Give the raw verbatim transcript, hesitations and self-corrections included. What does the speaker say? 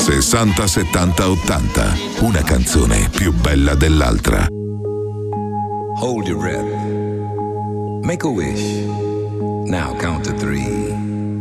sessanta settanta ottanta. Una canzone più bella dell'altra. Hold your breath. Make a wish. Now count to three.